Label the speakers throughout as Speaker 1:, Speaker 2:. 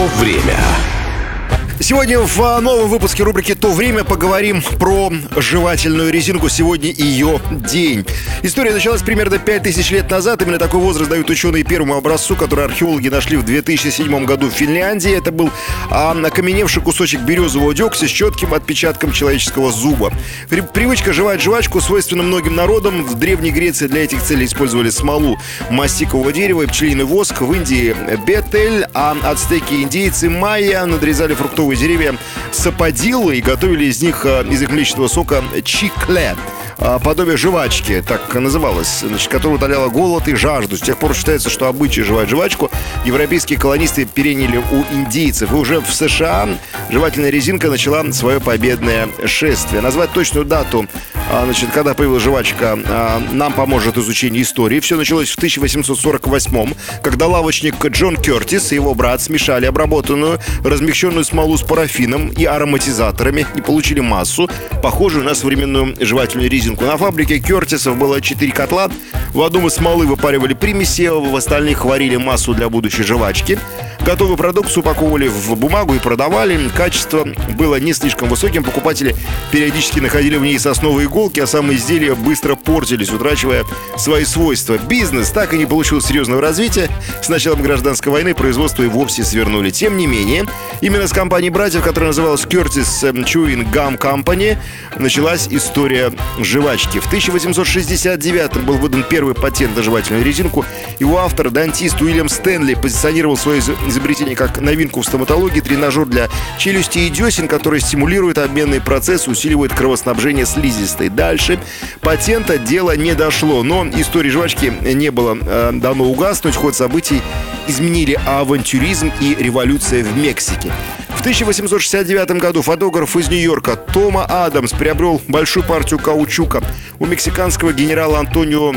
Speaker 1: время.
Speaker 2: Сегодня в новом выпуске рубрики «То время» поговорим про жевательную резинку. Сегодня ее день. История началась примерно 5000 лет назад. Именно такой возраст дают ученые первому образцу, который археологи нашли в 2007 году в Финляндии. Это был окаменевший кусочек березового дегтя с четким отпечатком человеческого зуба. Привычка жевать жвачку свойственна многим народам. В Древней Греции для этих целей использовали смолу мастикового дерева и пчелиный воск. В Индии бетель, а ацтеки и индейцы майя надрезали фруктовые деревья саподиллы и готовили из них млечного сока чикле. Подобие жвачки, так называлось, которая утоляла голод и жажду. С тех пор считается, что обычай жевать жвачку европейские колонисты переняли у индейцев. И уже в США жевательная резинка начала свое победное шествие. Назвать точную дату, когда появилась жвачка, нам поможет изучение истории. Все началось в 1848-м, когда лавочник Джон Кертис и его брат смешали обработанную, размягченную смолу с парафином и ароматизаторами и получили массу, похожую на современную жевательную резинку. На фабрике Кертисов было 4 котла. В одном из смолы выпаривали примеси, в остальных варили массу для будущей жвачки. Готовую продукцию упаковывали в бумагу и продавали. Качество было не слишком высоким. Покупатели периодически находили в ней сосновые иголки, а самые изделия быстро портились, утрачивая свои свойства. Бизнес так и не получил серьезного развития. С началом гражданской войны производство и вовсе свернули. Тем не менее, именно с компанией братьев, которая называлась Curtis Chewing Gum Company, началась история жвачки. В 1869-м был выдан первый патент на жевательную резинку. Его автор, дантист Уильям Стэнли, позиционировал свое изобретение как новинку в стоматологии: тренажер для челюсти и десен, который стимулирует обменные процессы, усиливает кровоснабжение слизистой. Дальше патента дело не дошло, но истории жвачки не было дано угаснуть. Ход событий изменили авантюризм и революция в Мексике. В 1869 году фотограф из Нью-Йорка Тома Адамс приобрел большую партию каучука у мексиканского генерала Антонио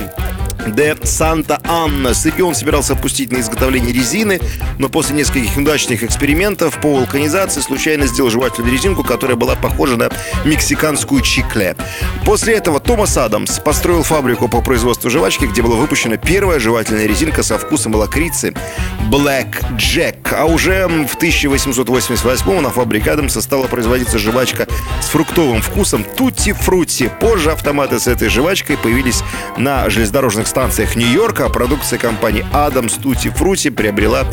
Speaker 2: де Санта-Анна. Сырье он собирался отпустить на изготовление резины, но после нескольких неудачных экспериментов по вулканизации случайно сделал жевательную резинку, которая была похожа на мексиканскую чикле. После этого Томас Адамс построил фабрику по производству жвачки, где была выпущена первая жевательная резинка со вкусом лакрицы Black Jack. А уже в 1888 на фабрике Адамса стала производиться жвачка с фруктовым вкусом Tutti Frutti. Позже автоматы с этой жвачкой появились на железнодорожных станциях Нью-Йорка. Продукция компании Адамс Tutti Frutti приобрела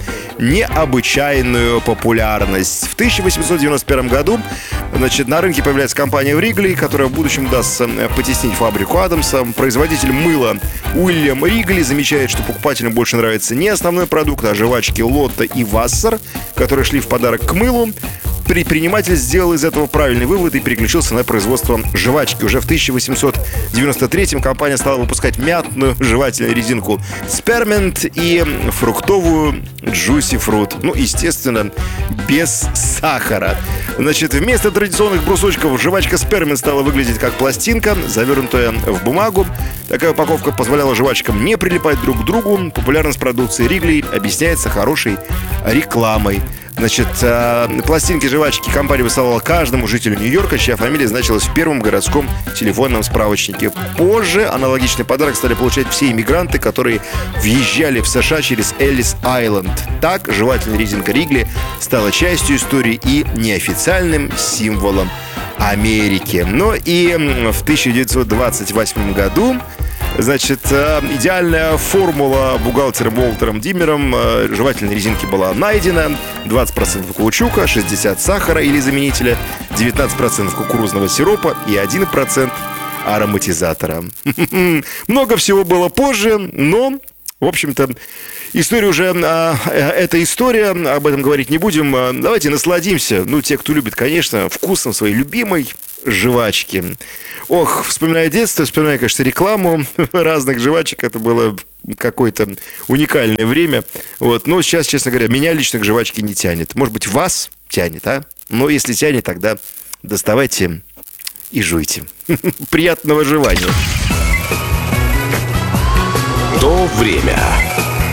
Speaker 2: необычайную популярность. В 1891 году на рынке появляется компания Wrigley, которая в будущем удастся потеснить фабрику Адамса. Производитель мыла Уильям Ригли замечает, что покупателям больше нравится не основной продукт, а жвачки Лотто и Вассер, которые шли в подарок к мылу. Предприниматель сделал из этого правильный вывод и переключился на производство жвачки. Уже в 1893-м компания стала выпускать мятную жевательную резинку Spearmint и фруктовую Juicy Fruit. Естественно, без сахара. Вместо традиционных брусочков жвачка Spearmint стала выглядеть как пластинка, завернутая в бумагу. Такая упаковка позволяла жвачкам не прилипать друг к другу. Популярность продукции Wrigley объясняется хорошей рекламой. Пластинки жвачки компания высылала каждому жителю Нью-Йорка, чья фамилия значилась в первом городском телефонном справочнике. Позже аналогичный подарок стали получать все иммигранты, которые въезжали в США через Эллис-Айленд. Так жевательная резинка Wrigley стала частью истории и неофициальным символом Америки. И в 1928 году идеальная формула бухгалтером Уолтером Диммером жевательной резинки была найдена. 20% каучука, 60% сахара или заменителя, 19% кукурузного сиропа и 1% ароматизатора. Много всего было позже, но, в общем-то, история уже... это история, об этом говорить не будем. Давайте насладимся, те, кто любит, конечно, вкусом своей любимой жвачки. Вспоминая детство, вспоминая, конечно, рекламу разных жвачек. Это было какое-то уникальное время. Но сейчас, честно говоря, меня лично к жвачке не тянет. Может быть, вас тянет, а? Но если тянет, тогда доставайте и жуйте. Приятного жевания.
Speaker 1: То время.